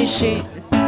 déchets.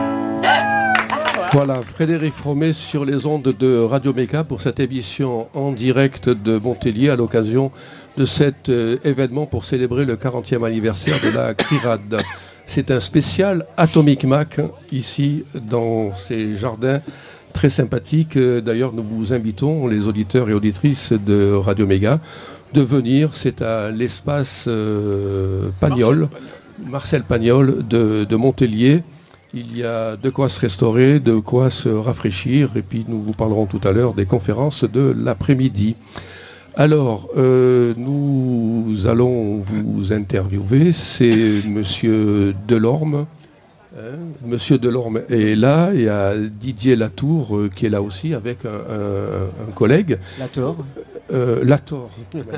Voilà, Frédéric Fromet sur les ondes de Radio Méga pour cette émission en direct de Montpellier à l'occasion de cet événement pour célébrer le 40e anniversaire de la CRIRAD. C'est un spécial Atomic Mac ici dans ces jardins très sympathiques. D'ailleurs, nous vous invitons, les auditeurs et auditrices de Radio Méga, de venir. C'est à l'espace Pagnol, Marcel Pagnol de Montpellier. Il y a de quoi se restaurer, de quoi se rafraîchir, et puis nous vous parlerons tout à l'heure des conférences de l'après-midi. Alors, nous allons vous interviewer, c'est Monsieur Delorme. Monsieur Delorme est là, il y a Didier Latour qui est là aussi avec un collègue. Latour. Latour.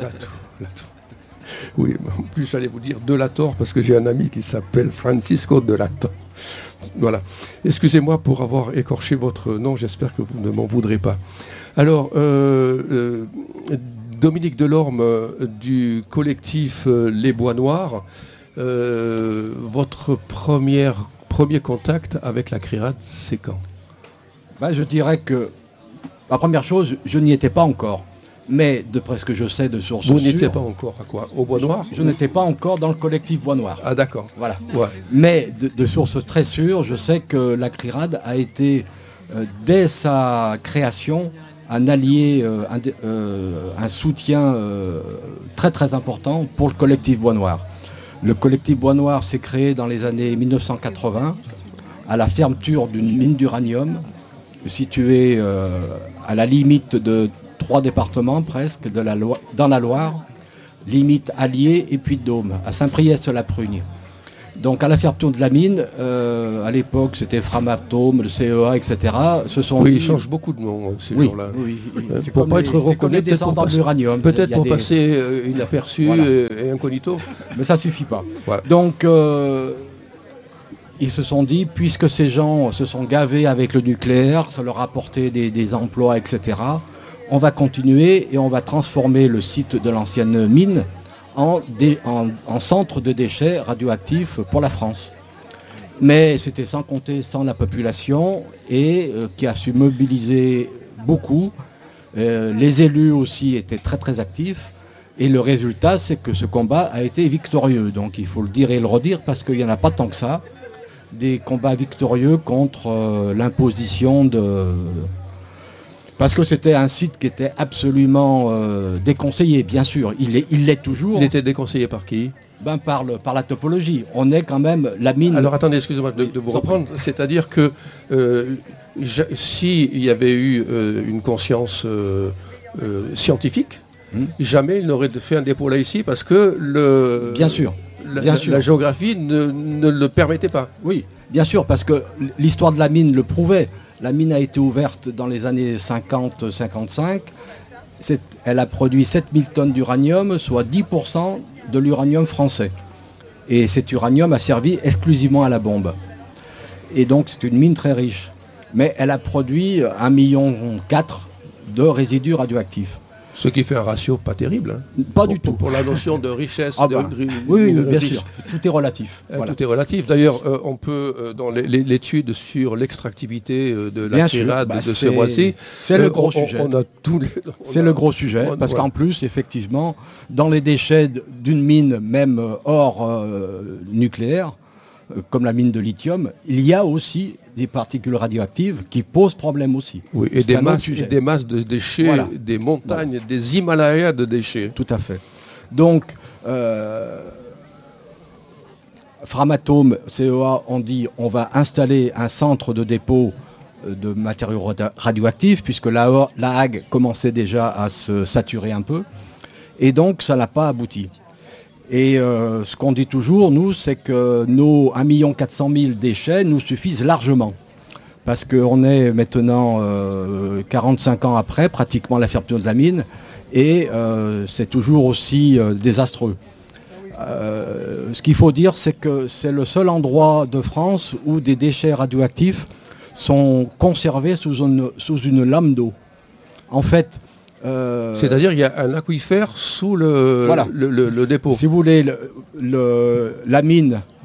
Oui, en plus j'allais vous dire de Latour parce que j'ai un ami qui s'appelle Francisco de Latour. Voilà. Excusez-moi pour avoir écorché votre nom, j'espère que vous ne m'en voudrez pas. Alors, Dominique Delorme du collectif Les Bois Noirs, votre premier contact avec la CRIRAD, c'est quand ? Je dirais que la première chose, je n'y étais pas encore. Mais d'après ce que je sais de sources sûres... Vous n'étiez pas encore à quoi ? Au Bois Noir ? Je n'étais pas encore dans le collectif Bois Noir. Ah d'accord. Voilà. Ouais. Mais de sources très sûres, je sais que la CRIRAD a été, dès sa création, un allié, un soutien très très important pour le collectif Bois Noir. Le collectif Bois Noir s'est créé dans les années 1980 à la fermeture d'une mine d'uranium située à la limite de 3 départements presque dans la Loire, limite Allier et Puy-de-Dôme, à Saint-Priest-la-Prugne. Donc à la fermeture de la mine, à l'époque c'était Framatome, le CEA, etc. Oui, ils changent beaucoup de noms ces gens-là. Oui, pour pas être reconnu, peut-être pour passer inaperçu voilà. Et incognito. Mais ça suffit pas. Voilà. Donc ils se sont dit, puisque ces gens se sont gavés avec le nucléaire, ça leur a apporté des emplois, etc., on va continuer et on va transformer le site de l'ancienne mine en centre de déchets radioactifs pour la France. Mais c'était sans compter sans la population et qui a su mobiliser beaucoup. Les élus aussi étaient très très actifs. Et le résultat, c'est que ce combat a été victorieux. Donc il faut le dire et le redire parce qu'il n'y en a pas tant que ça. Des combats victorieux contre l'imposition de... Parce que c'était un site qui était absolument déconseillé, bien sûr. Il l'est toujours. Il était déconseillé par qui ? Par la topologie. On est quand même la mine... Alors attendez, excusez-moi de vous reprendre. C'est-à-dire que s'il y avait eu une conscience scientifique, jamais il n'aurait fait un dépôt là ici parce que bien sûr. La géographie ne le permettait pas. Oui, bien sûr, parce que l'histoire de la mine le prouvait. La mine a été ouverte dans les années 50-55. Elle a produit 7000 tonnes d'uranium, soit 10% de l'uranium français. Et cet uranium a servi exclusivement à la bombe. Et donc c'est une mine très riche. Mais elle a produit 1,4 million de résidus radioactifs. Ce qui fait un ratio pas terrible. Pas du tout. Pour la notion de richesse. Oui, bien sûr. Tout est relatif. Voilà. Tout est relatif. D'ailleurs, on peut, dans l'étude sur l'extractivité de la CRIRAD de ce mois-ci, c'est le gros sujet. C'est le gros sujet, parce qu'en plus, effectivement, dans les déchets d'une mine, même hors nucléaire, comme la mine de lithium, il y a aussi des particules radioactives qui posent problème aussi. Oui, et des masses de déchets, voilà. Des montagnes, voilà. Des Himalayas de déchets. Tout à fait. Donc, Framatome, CEA, on dit on va installer un centre de dépôt de matériaux radioactifs, puisque la Hague commençait déjà à se saturer un peu, et donc ça n'a pas abouti. Et ce qu'on dit toujours, nous, c'est que nos 1,4 million déchets nous suffisent largement. Parce qu'on est maintenant 45 ans après, pratiquement la fermeture de la mine, et c'est toujours aussi désastreux. Ce qu'il faut dire, c'est que c'est le seul endroit de France où des déchets radioactifs sont conservés sous une lame d'eau. En fait... c'est-à-dire qu'il y a un aquifère sous le dépôt. Si vous voulez, la mine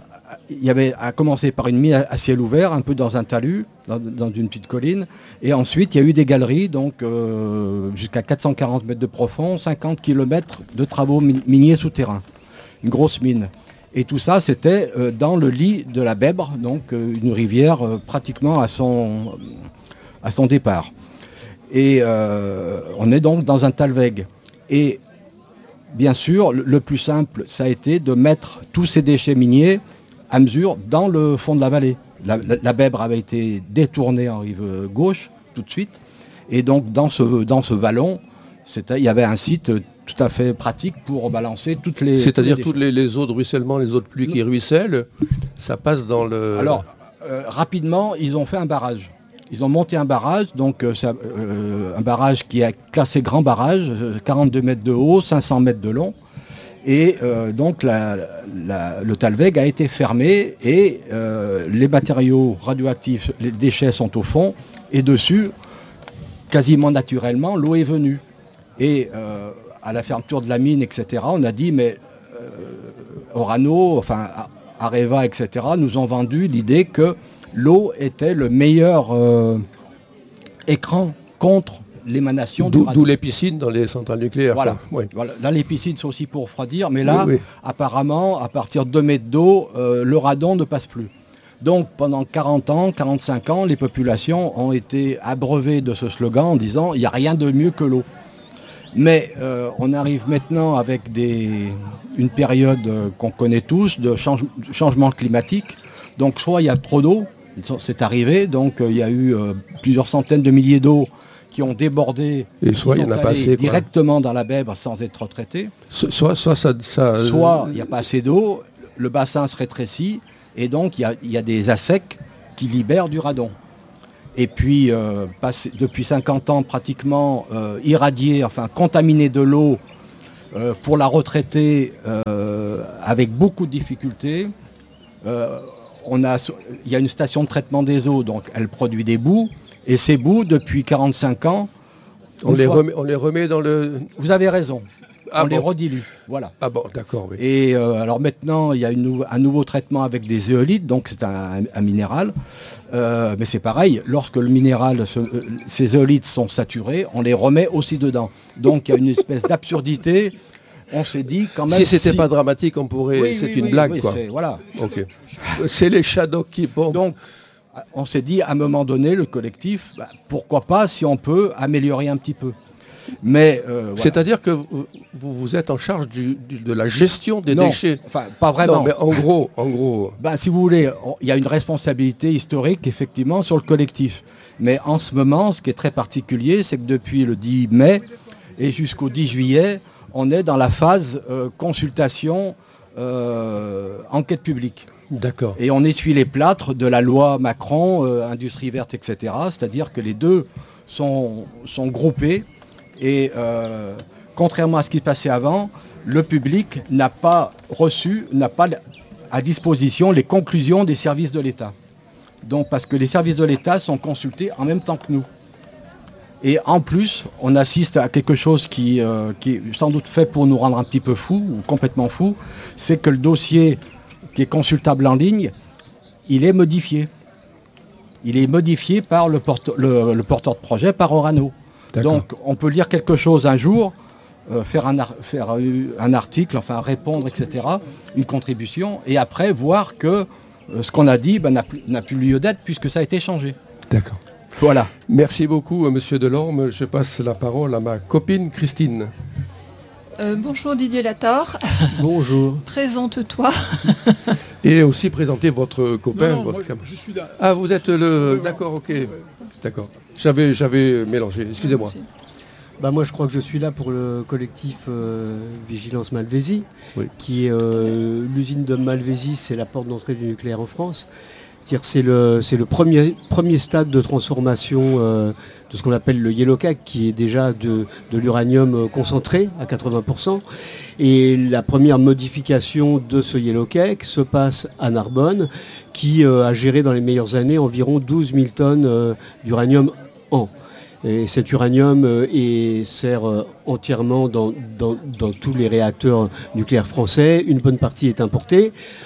il y avait à commencer par une mine à ciel ouvert, un peu dans un talus, dans une petite colline. Et ensuite, il y a eu des galeries, donc jusqu'à 440 mètres de profond, 50 km de travaux miniers souterrains. Une grosse mine. Et tout ça, c'était dans le lit de la Bèbre, donc une rivière pratiquement à son départ. Et on est donc dans un talweg. Et bien sûr, le plus simple, ça a été de mettre tous ces déchets miniers à mesure dans le fond de la vallée. La Bèbre avait été détournée en rive gauche tout de suite. Et donc dans ce vallon, il y avait un site tout à fait pratique pour balancer toutes les... C'est-à-dire toutes les eaux de ruissellement, les eaux de pluie qui ruissellent, ça passe dans le... Alors, rapidement, ils ont fait un barrage. Ils ont monté un barrage, donc un barrage qui est classé grand barrage, 42 mètres de haut, 500 mètres de long. Et donc le talweg a été fermé et les matériaux radioactifs, les déchets sont au fond. Et dessus, quasiment naturellement, l'eau est venue. Et à la fermeture de la mine, etc., on a dit, mais Orano, enfin Areva, etc., nous ont vendu l'idée que l'eau était le meilleur écran contre l'émanation du radon. D'où les piscines dans les centrales nucléaires. Voilà. Oui. Voilà. Là, les piscines sont aussi pour refroidir, mais là, apparemment, à partir de 2 mètres d'eau, le radon ne passe plus. Donc, pendant 40 ans, 45 ans, les populations ont été abreuvées de ce slogan en disant « il n'y a rien de mieux que l'eau ». Mais on arrive maintenant avec une période qu'on connaît tous, de changement climatique. Donc, soit il y a trop d'eau, c'est arrivé, donc il y a eu plusieurs centaines de milliers d'eau qui ont débordé, et soit il n'y en a pas assez, directement dans la Bèbre sans être retraités. Soit il n'y a pas assez d'eau, le bassin se rétrécit, et donc il y a des assecs qui libèrent du radon. Et puis, depuis 50 ans, pratiquement irradier, enfin contaminer de l'eau pour la retraiter avec beaucoup de difficultés. Il y a une station de traitement des eaux, donc elle produit des boues. Et ces boues, depuis 45 ans... On les remet dans le... Vous avez raison. On les redilue. Voilà. Ah bon, d'accord, oui. Et alors maintenant, il y a un nouveau traitement avec des éolytes, donc c'est un minéral. Mais c'est pareil, lorsque le minéral, ces éolytes sont saturés, on les remet aussi dedans. Donc il y a une espèce d'absurdité. On s'est dit quand même... Si c'était pas dramatique, on pourrait... Oui, c'est une blague, quoi. Voilà. Ok. C'est les shadows qui pompent. Donc, on s'est dit, à un moment donné, le collectif, pourquoi pas si on peut améliorer un petit peu. Mais voilà. C'est-à-dire que vous êtes en charge de la gestion des déchets. Enfin, pas vraiment. Non, mais en gros. Si vous voulez, il y a une responsabilité historique, effectivement, sur le collectif. Mais en ce moment, ce qui est très particulier, c'est que depuis le 10 mai et jusqu'au 10 juillet, on est dans la phase consultation, enquête publique. D'accord. Et on essuie les plâtres de la loi Macron, industrie verte, etc. C'est-à-dire que les deux sont groupés. Et contrairement à ce qui se passait avant, le public n'a pas à disposition les conclusions des services de l'État. Donc parce que les services de l'État sont consultés en même temps que nous. Et en plus, on assiste à quelque chose qui est sans doute fait pour nous rendre un petit peu fous, ou complètement fous, c'est que le dossier qui est consultable en ligne, il est modifié. Il est modifié par le porteur de projet, par Orano. Donc on peut lire quelque chose un jour, faire un article, enfin répondre, etc., une contribution, et après voir que ce qu'on a dit n'a plus lieu d'être puisque ça a été changé. D'accord. Voilà. Merci beaucoup, Monsieur Delorme. Je passe la parole à ma copine Christine. Bonjour Didier Latorre. Bonjour. Présente-toi. Et aussi présenter votre copain. Non, moi, je suis là. Ah, vous êtes le... D'accord, ok. D'accord. J'avais mélangé, excusez-moi. Moi, je crois que je suis là pour le collectif Vigilance Malvézy, oui. Qui est l'usine de Malvézy, c'est la porte d'entrée du nucléaire en France. C'est le premier stade de transformation de ce qu'on appelle le yellow cake, qui est déjà de l'uranium concentré à 80%. Et la première modification de ce yellow cake se passe à Narbonne, qui a géré dans les meilleures années environ 12 000 tonnes d'uranium an. Et cet uranium sert entièrement dans tous les réacteurs nucléaires français. Une bonne partie est importée.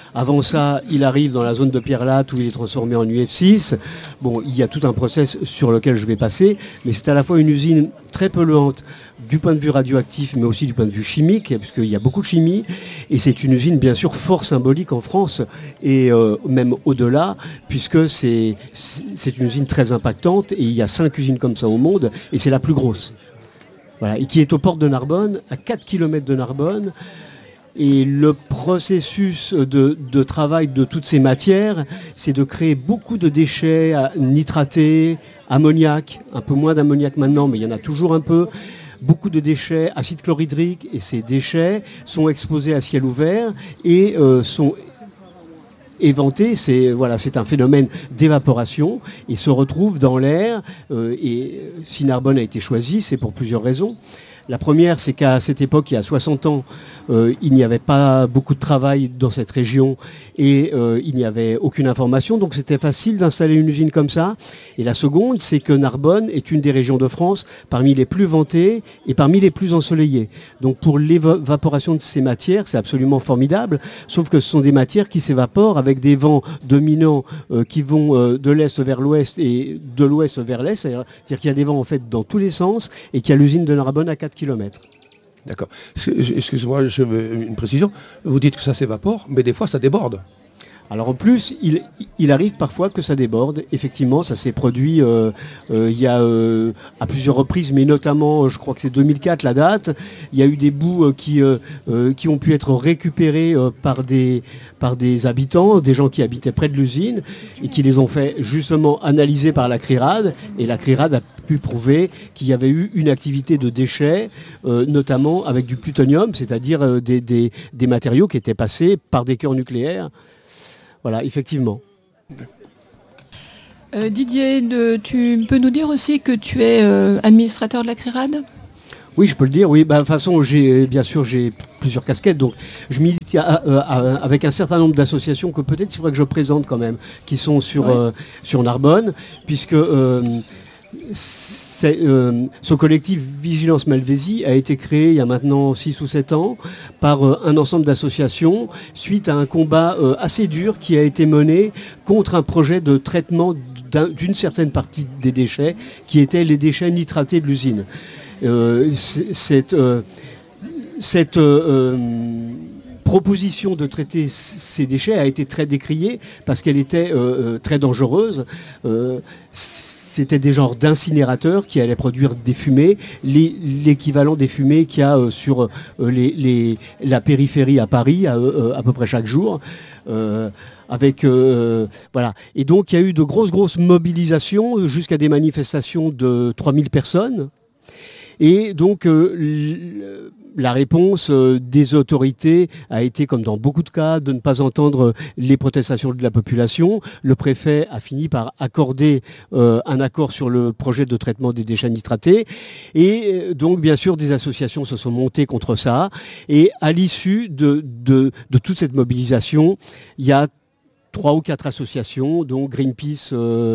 Avant ça, il arrive dans la zone de Pierre-Latte où il est transformé en UF6. Bon, il y a tout un process sur lequel je vais passer, mais c'est à la fois une usine très polluante du point de vue radioactif, mais aussi du point de vue chimique, puisqu'il y a beaucoup de chimie. Et c'est une usine, bien sûr, fort symbolique en France, et même au-delà, puisque c'est une usine très impactante, et il y a 5 usines comme ça au monde, et c'est la plus grosse. Voilà, et qui est aux portes de Narbonne, à 4 km de Narbonne. Et le processus de travail de toutes ces matières, c'est de créer beaucoup de déchets nitratés, ammoniac, un peu moins d'ammoniac maintenant, mais il y en a toujours un peu, beaucoup de déchets, acide chlorhydrique, et ces déchets sont exposés à ciel ouvert et sont éventés, c'est un phénomène d'évaporation, et se retrouvent dans l'air, et si Narbonne a été choisi, c'est pour plusieurs raisons. La première, c'est qu'à cette époque, il y a 60 ans, il n'y avait pas beaucoup de travail dans cette région et il n'y avait aucune information, donc c'était facile d'installer une usine comme ça. Et la seconde, c'est que Narbonne est une des régions de France parmi les plus vantées et parmi les plus ensoleillées. Donc pour l'évaporation de ces matières, c'est absolument formidable, sauf que ce sont des matières qui s'évaporent avec des vents dominants qui vont de l'est vers l'ouest et de l'ouest vers l'est, c'est-à-dire qu'il y a des vents en fait dans tous les sens et qu'il y a l'usine de Narbonne à 4 km. D'accord. Excusez-moi, je veux une précision. Vous dites que ça s'évapore, mais des fois ça déborde. Alors en plus, il arrive parfois que ça déborde. Effectivement, ça s'est produit il y a à plusieurs reprises, mais notamment, je crois que c'est 2004 la date. Il y a eu des bouts qui ont pu être récupérés par des habitants, des gens qui habitaient près de l'usine, et qui les ont fait justement analyser par la CRIRAD. Et la CRIRAD a pu prouver qu'il y avait eu une activité de déchets, notamment avec du plutonium, c'est-à-dire des matériaux qui étaient passés par des cœurs nucléaires. Voilà, effectivement. Didier, tu peux nous dire aussi que tu es administrateur de la CRIRAD ? Oui, je peux le dire. Oui, de toute façon, j'ai plusieurs casquettes. Donc, je milite avec un certain nombre d'associations que peut-être il faudrait que je présente quand même, qui sont sur Narbonne, puisque ce collectif Vigilance Malvésie a été créé il y a maintenant 6 ou 7 ans par un ensemble d'associations suite à un combat assez dur qui a été mené contre un projet de traitement d'une certaine partie des déchets qui étaient les déchets nitratés de l'usine. Cette proposition de traiter ces déchets a été très décriée parce qu'elle était très dangereuse. C'était des genres d'incinérateurs qui allaient produire des fumées, l'équivalent des fumées qu'il y a sur la périphérie à Paris à peu près chaque jour. Voilà. Et donc il y a eu de grosses mobilisations jusqu'à des manifestations de 3000 personnes. Et donc la réponse des autorités a été, comme dans beaucoup de cas, de ne pas entendre les protestations de la population. Le préfet a fini par accorder un accord sur le projet de traitement des déchets nitratés. Et donc, bien sûr, des associations se sont montées contre ça. Et à l'issue de toute cette mobilisation, il y a 3 ou 4 associations, dont Greenpeace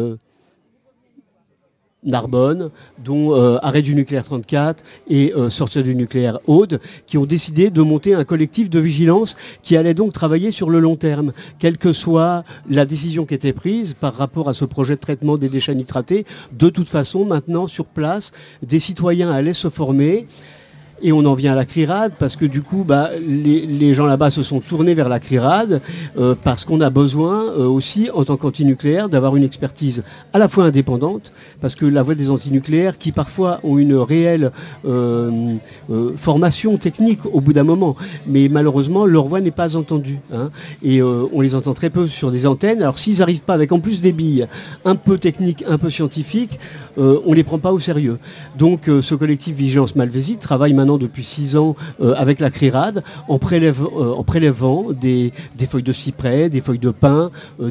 Narbonne, dont Arrêt du nucléaire 34 et Sortir du nucléaire Aude, qui ont décidé de monter un collectif de vigilance qui allait donc travailler sur le long terme, quelle que soit la décision qui était prise par rapport à ce projet de traitement des déchets nitratés. De toute façon, maintenant, sur place, des citoyens allaient se former. Et on en vient à la CRIRAD parce que du coup, les gens là-bas se sont tournés vers la CRIRAD parce qu'on a besoin aussi, en tant qu'antinucléaire, d'avoir une expertise à la fois indépendante, parce que la voix des antinucléaires, qui parfois ont une réelle formation technique au bout d'un moment, mais malheureusement, leur voix n'est pas entendue. Et on les entend très peu sur des antennes. Alors s'ils n'arrivent pas avec en plus des billes un peu techniques, un peu scientifiques, on ne les prend pas au sérieux. Donc ce collectif Vigilance Malvésie travaille maintenant depuis 6 ans avec la CRIRAD en prélevant des feuilles de cyprès, des feuilles de pin,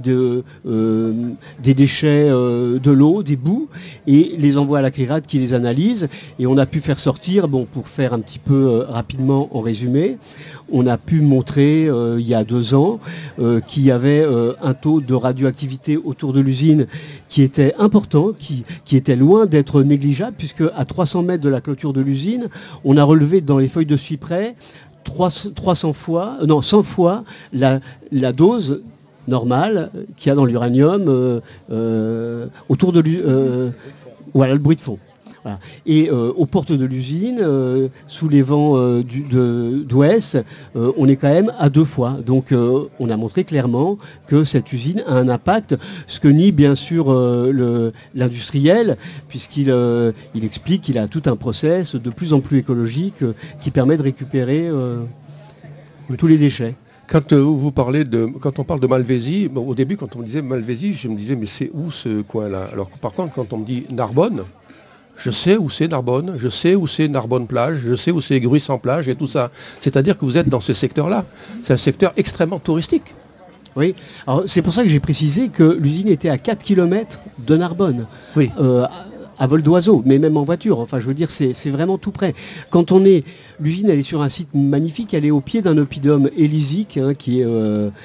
des déchets de l'eau, des boues, et les envoie à la CRIRAD qui les analyse. Et on a pu faire sortir, pour faire un petit peu rapidement en résumé, on a pu montrer il y a 2 ans qu'il y avait un taux de radioactivité autour de l'usine qui était important, qui était loin d'être négligeable, puisque à 300 mètres de la clôture de l'usine, on a relevé dans les feuilles de cyprès 100 fois la dose normale qu'il y a dans l'uranium autour de voilà, le bruit de fond. Voilà. Et aux portes de l'usine, sous les vents d'ouest, on est quand même à 2 fois. Donc on a montré clairement que cette usine a un impact, ce que nie bien sûr l'industriel, puisqu'il explique qu'il a tout un process de plus en plus écologique qui permet de récupérer tous les déchets. Quand on parle de Malvézy, bon, au début quand on me disait Malvézy, je me disais mais c'est où ce coin-là? Alors par contre quand on me dit Narbonne, je sais où c'est Narbonne, je sais où c'est Narbonne-Plage, je sais où c'est Gruissant-Plage et tout ça. C'est-à-dire que vous êtes dans ce secteur-là. C'est un secteur extrêmement touristique. Oui, alors c'est pour ça que j'ai précisé que l'usine était à 4 km de Narbonne. Oui. À vol d'oiseau, mais même en voiture. Enfin, je veux dire, c'est vraiment tout près. L'usine, elle est sur un site magnifique. Elle est au pied d'un oppidum élisique, qui est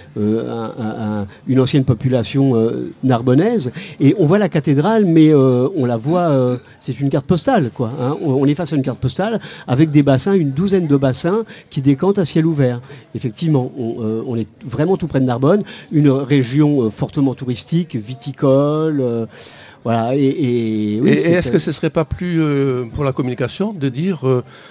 une ancienne population narbonnaise. Et on voit la cathédrale, mais on la voit. C'est une carte postale, quoi. On est face à une carte postale avec des bassins, une douzaine de bassins qui décantent à ciel ouvert. Effectivement, on est vraiment tout près de Narbonne, une région fortement touristique, viticole. Voilà, oui, est-ce que ce ne serait pas plus pour la communication de dire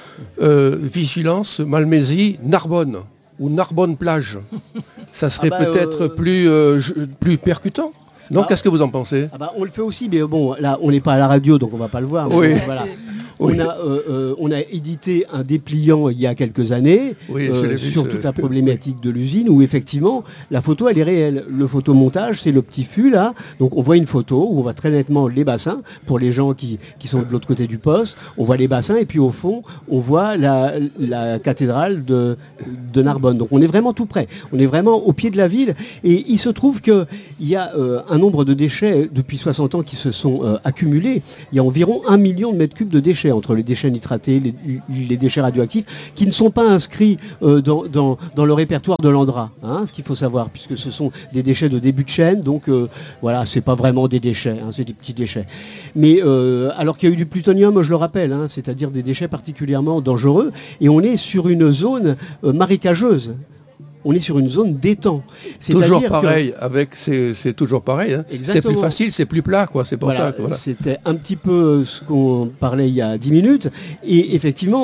vigilance, Malvézy, Narbonne ou Narbonne-Plage? Ça serait peut-être plus percutant? Non, qu'est-ce que vous en pensez? On le fait aussi, mais bon, là, on n'est pas à la radio, donc on ne va pas le voir. Mais oui. Bon, voilà. Oui. On a édité un dépliant il y a quelques années sur toute la problématique de l'usine où effectivement la photo elle est réelle. Le photomontage c'est le petit fût là, donc on voit une photo où on voit très nettement les bassins pour les gens qui sont de l'autre côté du poste. On voit les bassins et puis au fond on voit la cathédrale de Narbonne. Donc on est vraiment tout près. On est vraiment au pied de la ville et il se trouve qu'il y a un nombre de déchets depuis 60 ans qui se sont accumulés. Il y a environ 1 million de mètres cubes de déchets entre les déchets nitratés, les déchets radioactifs, qui ne sont pas inscrits dans le répertoire de l'ANDRA, ce qu'il faut savoir, puisque ce sont des déchets de début de chaîne, donc voilà, c'est pas vraiment des déchets, c'est des petits déchets. Mais alors qu'il y a eu du plutonium, je le rappelle, c'est-à-dire des déchets particulièrement dangereux, et on est sur une zone marécageuse. On est sur une zone d'étang. Toujours pareil, c'est toujours pareil. C'est plus facile, c'est plus plat, quoi. C'est pour ça. Voilà. C'était un petit peu ce qu'on parlait il y a 10 minutes. Et effectivement,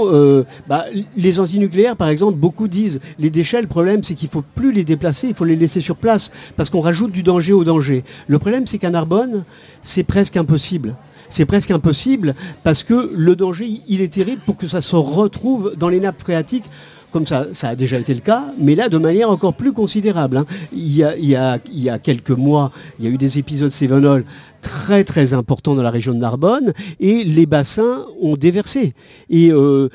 les antinucléaires, par exemple, beaucoup disent les déchets, le problème c'est qu'il ne faut plus les déplacer, il faut les laisser sur place parce qu'on rajoute du danger au danger. Le problème c'est qu'à Narbonne, c'est presque impossible. C'est presque impossible parce que le danger, il est terrible pour que ça se retrouve dans les nappes phréatiques. Comme ça a déjà été le cas, mais là de manière encore plus considérable. Il y a quelques mois, il y a eu des épisodes Cévenol très très importants dans la région de Narbonne et les bassins ont déversé. Et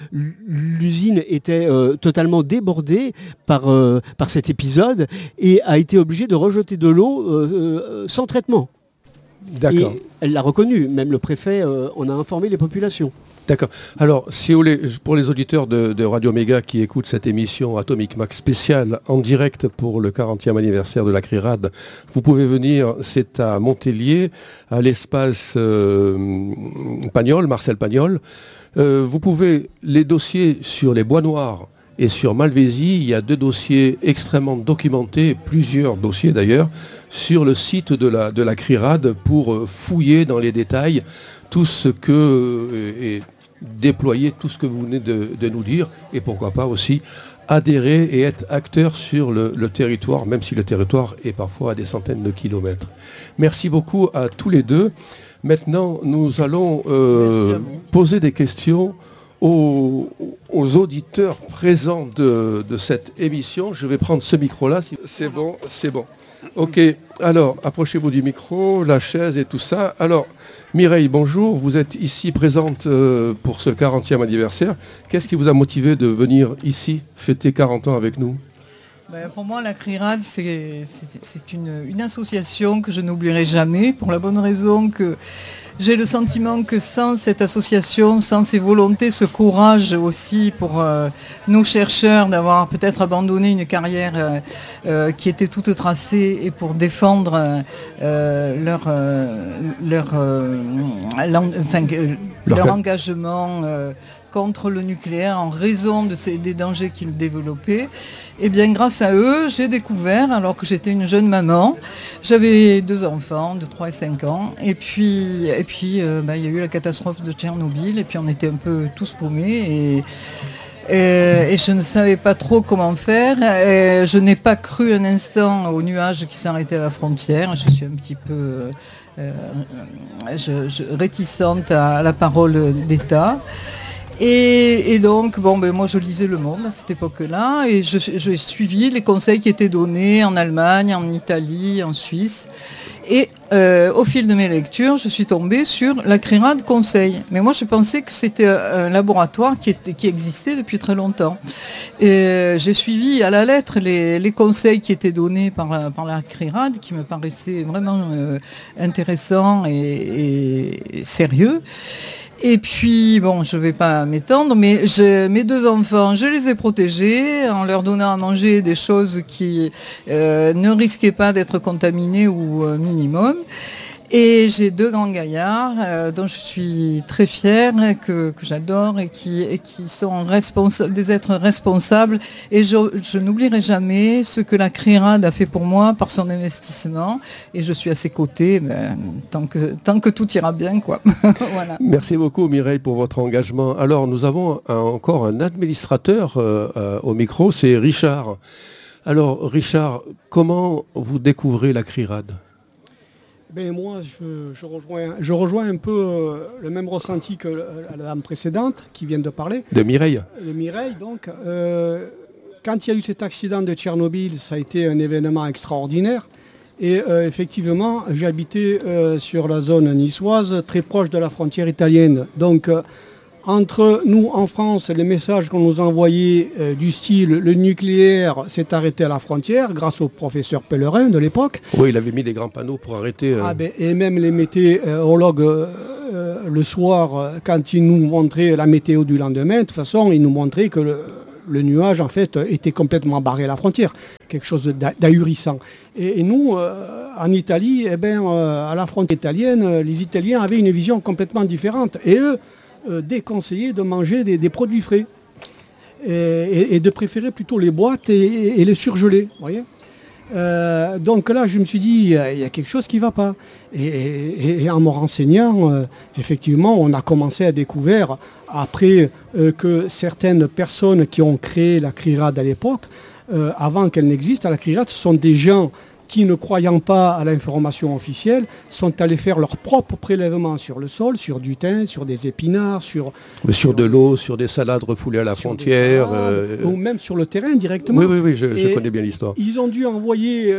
l'usine était totalement débordée par cet épisode et a été obligée de rejeter de l'eau sans traitement. D'accord. Et elle l'a reconnu, même le préfet en a informé les populations. D'accord. Alors, si vous voulez, pour les auditeurs de Radio Méga qui écoutent cette émission Atomic Max spéciale en direct pour le 40e anniversaire de la CRIRAD, vous pouvez venir, c'est à Montpellier, à l'espace Pagnol, Marcel Pagnol. Vous pouvez, les dossiers sur les bois noirs et sur Malvézy, il y a 2 dossiers extrêmement documentés, plusieurs dossiers d'ailleurs, sur le site de la CRIRAD pour fouiller dans les détails tout ce que est déployer tout ce que vous venez de nous dire et pourquoi pas aussi adhérer et être acteur sur le territoire, même si le territoire est parfois à des centaines de kilomètres. Merci beaucoup à tous les deux. Maintenant, nous allons poser des questions aux auditeurs présents de cette émission. Je vais prendre ce micro-là. C'est bon. Ok, alors, approchez-vous du micro, la chaise et tout ça. Alors, Mireille, bonjour. Vous êtes ici présente pour ce 40e anniversaire. Qu'est-ce qui vous a motivé de venir ici fêter 40 ans avec nous? Pour moi, la CRIRAD, c'est une association que je n'oublierai jamais, pour la bonne raison que j'ai le sentiment que sans cette association, sans ces volontés, ce courage aussi pour nos chercheurs d'avoir peut-être abandonné une carrière qui était toute tracée et pour défendre leur engagement contre le nucléaire en raison des dangers qu'il développait. Et bien grâce à eux, j'ai découvert, alors que j'étais une jeune maman, j'avais 2 enfants de 3 et 5 ans, et puis il y a eu la catastrophe de Tchernobyl, et puis on était un peu tous paumés, et je ne savais pas trop comment faire. Et je n'ai pas cru un instant aux nuages qui s'arrêtaient à la frontière. Je suis un petit peu réticente à la parole d'État. Et donc, moi je lisais Le Monde à cette époque-là, et j'ai suivi les conseils qui étaient donnés en Allemagne, en Italie, en Suisse. Et au fil de mes lectures, je suis tombée sur la CRIRAD Conseil. Mais moi, je pensais que c'était un laboratoire qui existait depuis très longtemps. Et j'ai suivi à la lettre les conseils qui étaient donnés par la CRIRAD, qui me paraissaient vraiment intéressants et sérieux. Et puis, je ne vais pas m'étendre, mais mes 2 enfants, je les ai protégés en leur donnant à manger des choses qui ne risquaient pas d'être contaminées ou minimum. Et j'ai 2 grands gaillards dont je suis très fière, que j'adore et qui sont des êtres responsables. Et je n'oublierai jamais ce que la CRIRAD a fait pour moi par son investissement. Et je suis à ses côtés tant que tout ira bien, quoi. Voilà. Merci beaucoup Mireille pour votre engagement. Alors nous avons encore un administrateur au micro, c'est Richard. Alors Richard, comment vous découvrez la CRIRAD ? Moi, je rejoins un peu le même ressenti que la dame précédente qui vient de parler. De Mireille. De Mireille, donc. Quand il y a eu cet accident de Tchernobyl, ça a été un événement extraordinaire. Et effectivement, j'habitais sur la zone niçoise, très proche de la frontière italienne. Donc, entre nous, en France, les messages qu'on nous envoyait du style « le nucléaire s'est arrêté à la frontière » grâce au professeur Pellerin de l'époque. Oui, il avait mis des grands panneaux pour arrêter... et même les météorologues, le soir, quand ils nous montraient la météo du lendemain, de toute façon, ils nous montraient que le nuage, en fait, était complètement barré à la frontière. Quelque chose d'ahurissant. Et nous, en Italie, à la frontière italienne, les Italiens avaient une vision complètement différente. Et eux, déconseiller de manger des produits frais et de préférer plutôt les boîtes et les surgelés, voyez. Donc là, je me suis dit, il y a quelque chose qui ne va pas. Et en me renseignant, effectivement, on a commencé à découvrir, après que certaines personnes qui ont créé la CRIRAD à l'époque, avant qu'elle n'existe, la CRIRAD, ce sont des gens qui, ne croyant pas à l'information officielle, sont allés faire leur propre prélèvement sur le sol, sur du thym, sur des épinards, sur de l'eau, sur des salades refoulées à la frontière. Ou même sur le terrain directement. Oui, je connais bien l'histoire. Ils ont dû envoyer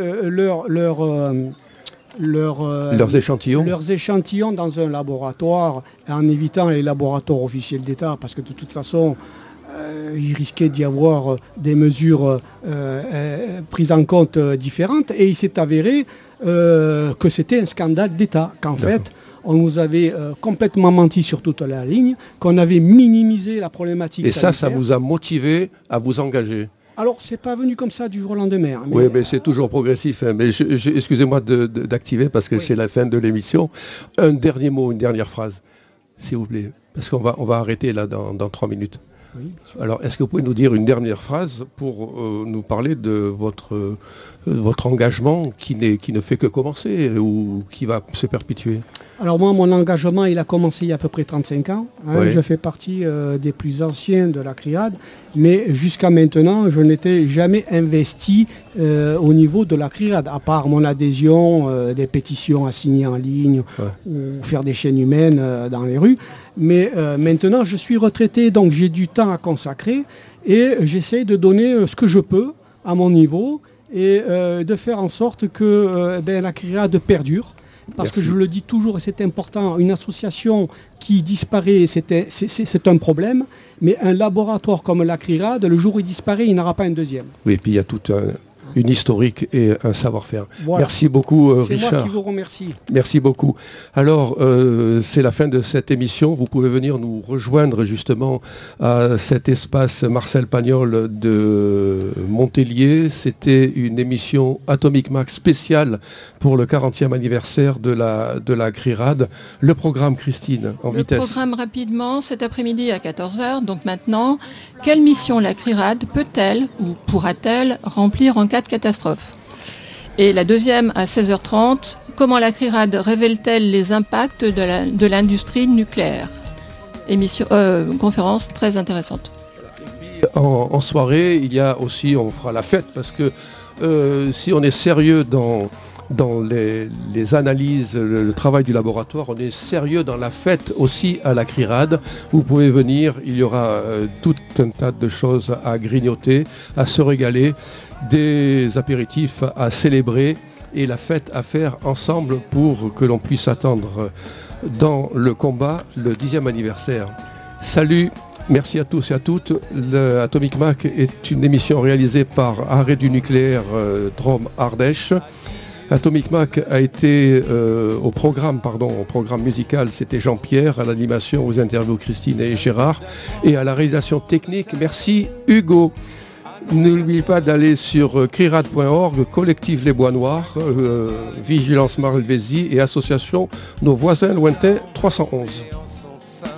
leurs échantillons dans un laboratoire, en évitant les laboratoires officiels d'État, parce que de toute façon, il risquait d'y avoir des mesures prises en compte différentes, et il s'est avéré que c'était un scandale d'État, qu'en fait on nous avait complètement menti sur toute la ligne, qu'on avait minimisé la problématique sanitaire. Ça vous a motivé à vous engager? Alors, c'est pas venu comme ça du jour au lendemain. Oui, mais c'est toujours progressif. Hein. Mais excusez-moi d'activer parce que c'est la fin de l'émission. Un dernier mot, une dernière phrase, s'il vous plaît, parce qu'on va arrêter là dans 3 minutes. Oui. Alors, est-ce que vous pouvez nous dire une dernière phrase pour nous parler de votre engagement qui ne fait que commencer ou qui va se perpétuer? Alors moi, mon engagement, il a commencé il y a à peu près 35 ans. Oui. Je fais partie des plus anciens de la CRIRAD, mais jusqu'à maintenant, je n'étais jamais investi au niveau de la CRIRAD, à part mon adhésion, des pétitions à signer en ligne ou faire des chaînes humaines dans les rues. Mais maintenant, je suis retraité, donc j'ai du temps à consacrer et j'essaye de donner ce que je peux à mon niveau et de faire en sorte que la CRIRAD perdure. Parce que je le dis toujours, et c'est important, une association qui disparaît, c'est un problème, mais un laboratoire comme la CRIRAD, le jour où il disparaît, il n'aura pas un deuxième. Oui, et puis il y a toute une historique et un savoir-faire. Voilà. Merci beaucoup C'est Richard. moi qui vous remercie. Merci beaucoup. Alors, c'est la fin de cette émission. Vous pouvez venir nous rejoindre justement à cet espace Marcel Pagnol de Montélier. C'était une émission Atomic Mac spéciale pour le 40e anniversaire de la CRIRAD. Le programme, Christine, en vitesse. Le programme rapidement, cet après-midi à 14h. Donc maintenant, quelle mission la CRIRAD peut-elle ou pourra-t-elle remplir en cas de catastrophe? Et la deuxième à 16h30, comment la CRIRAD révèle-t-elle les impacts de l'industrie nucléaire? Conférence très intéressante. En soirée, il y a aussi, on fera la fête, parce que si on est sérieux dans les analyses, le travail du laboratoire, on est sérieux dans la fête aussi à la CRIRAD. Vous pouvez venir, il y aura tout un tas de choses à grignoter, à se régaler, des apéritifs à célébrer et la fête à faire ensemble pour que l'on puisse attendre dans le combat le 10e anniversaire. Salut, merci à tous et à toutes. Le Atomic Mac est une émission réalisée par Arrêt du nucléaire Drôme Ardèche. Atomic Mac a été au programme musical, c'était Jean-Pierre, à l'animation, aux interviews Christine et Gérard, et à la réalisation technique, merci Hugo. N'oubliez pas d'aller sur crirad.org, Collectif Les Bois Noirs, Vigilance Malvésie et Association Nos Voisins Lointains 311.